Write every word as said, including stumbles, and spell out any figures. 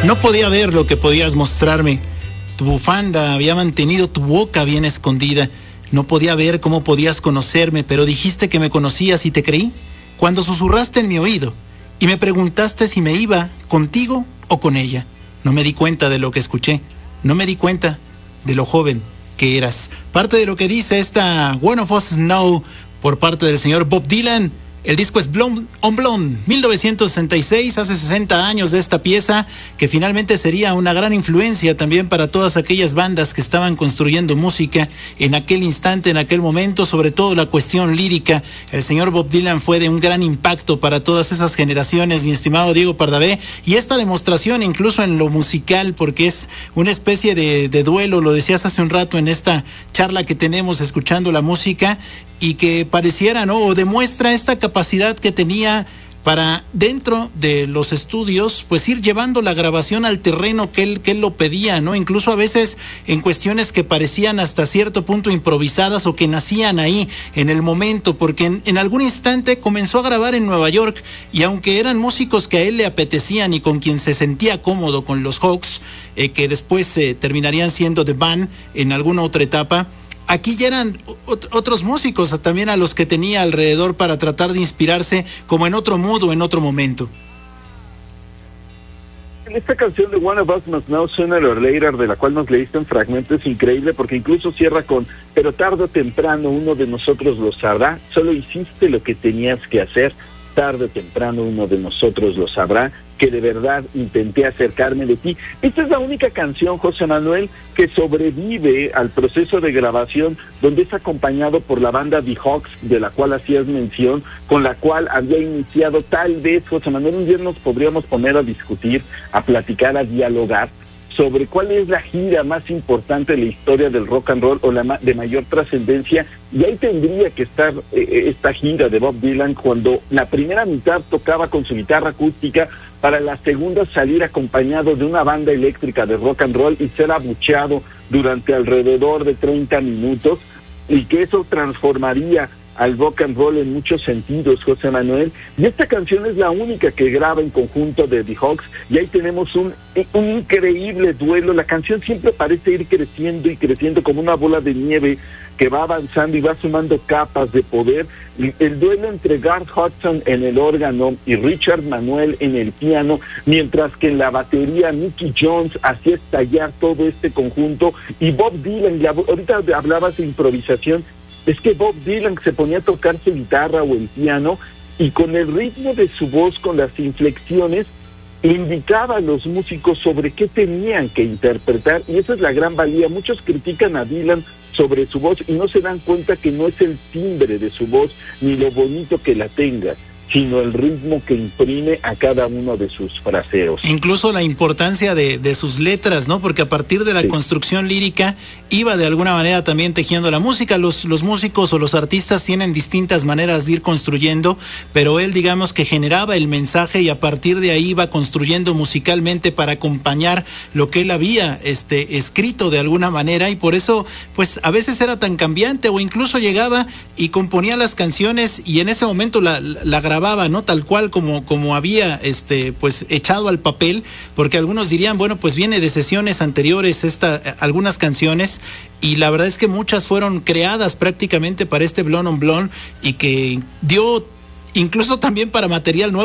No podía ver lo que podías mostrarme. Tu bufanda había mantenido tu boca bien escondida. No podía ver cómo podías conocerme, pero dijiste que me conocías y te creí. Cuando susurraste en mi oído y me preguntaste si me iba contigo o con ella. No me di cuenta de lo que escuché. No me di cuenta de lo joven que eras. Parte de lo que dice esta One of Us Know por parte del señor Bob Dylan. El disco es Blonde on Blonde, mil novecientos sesenta y seis, hace sesenta años de esta pieza, que finalmente sería una gran influencia también para todas aquellas bandas que estaban construyendo música en aquel instante, en aquel momento, sobre todo la cuestión lírica. El señor Bob Dylan fue de un gran impacto para todas esas generaciones, mi estimado Diego Pardavé, y esta demostración incluso en lo musical, porque es una especie de, de duelo, lo decías hace un rato en esta charla que tenemos escuchando la música, y que pareciera, ¿no? O demuestra esta capacidad que tenía para, dentro de los estudios, pues ir llevando la grabación al terreno que él, que él lo pedía, ¿no? Incluso a veces en cuestiones que parecían hasta cierto punto improvisadas o que nacían ahí en el momento, porque en, en algún instante comenzó a grabar en Nueva York, y aunque eran músicos que a él le apetecían y con quien se sentía cómodo, con los Hawks, eh, que después eh, terminarían siendo The Band en alguna otra etapa, aquí ya eran ot- otros músicos también a los que tenía alrededor para tratar de inspirarse como en otro mood o en otro momento. Esta canción de One of Us Must Know, Sooner or Later, de la cual nos leíste en fragmento, es increíble porque incluso cierra con: pero tarde o temprano uno de nosotros lo sabrá, solo hiciste lo que tenías que hacer, tarde o temprano uno de nosotros lo sabrá, que de verdad intenté acercarme de ti. Esta es la única canción, José Manuel, que sobrevive al proceso de grabación, donde es acompañado por la banda The Hawks, de la cual hacías mención, con la cual había iniciado. Tal vez, José Manuel, un día nos podríamos poner a discutir, a platicar, a dialogar sobre cuál es la gira más importante de la historia del rock and roll o la ma- de mayor trascendencia, y ahí tendría que estar eh, esta gira de Bob Dylan, cuando la primera mitad tocaba con su guitarra acústica, para la segunda salir acompañado de una banda eléctrica de rock and roll y ser abucheado durante alrededor de treinta minutos, y que eso transformaría al rock and roll en muchos sentidos, José Manuel. Y esta canción es la única que graba en conjunto de The Hawks, y ahí tenemos un, un increíble duelo. La canción siempre parece ir creciendo y creciendo como una bola de nieve que va avanzando y va sumando capas de poder. El duelo entre Garth Hudson en el órgano y Richard Manuel en el piano, mientras que en la batería Mickey Jones hacía estallar todo este conjunto, y Bob Dylan, y ahorita hablabas de improvisación, es que Bob Dylan se ponía a tocar su guitarra o el piano, y con el ritmo de su voz, con las inflexiones, indicaba a los músicos sobre qué tenían que interpretar, y esa es la gran valía. Muchos critican a Dylan sobre su voz y no se dan cuenta que no es el timbre de su voz ni lo bonito que la tenga, sino el ritmo que imprime a cada uno de sus fraseos. Incluso la importancia de, de sus letras, ¿no? Porque a partir de la sí. construcción lírica iba de alguna manera también tejiendo la música. Los, los músicos o los artistas tienen distintas maneras de ir construyendo, pero él, digamos, que generaba el mensaje y a partir de ahí iba construyendo musicalmente para acompañar lo que él había este, escrito de alguna manera, y por eso pues a veces era tan cambiante, o incluso llegaba y componía las canciones y en ese momento la, la, la grababa, ¿no? Tal cual como, como había este, pues echado al papel, porque algunos dirían, bueno, pues viene de sesiones anteriores esta, algunas canciones, y la verdad es que muchas fueron creadas prácticamente para este Blonde on Blonde, y que dio incluso también para material nuevo.